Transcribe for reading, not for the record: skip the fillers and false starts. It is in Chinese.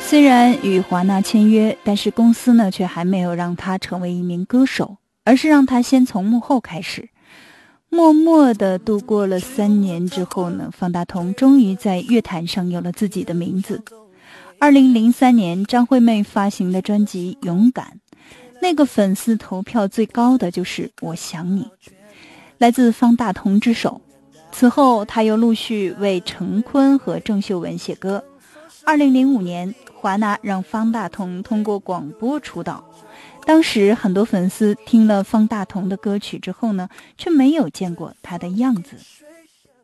虽然与华纳签约，但是公司呢却还没有让他成为一名歌手，而是让他先从幕后开始。默默地度过了3年之后呢，方大同终于在乐坛上有了自己的名字。2003年，张惠妹发行的专辑《勇敢》，那个粉丝投票最高的就是《我想你》，来自方大同之手。此后他又陆续为陈坤和郑秀文写歌。2005年，华纳让方大同通过广播出道。当时很多粉丝听了方大同的歌曲之后呢，却没有见过他的样子。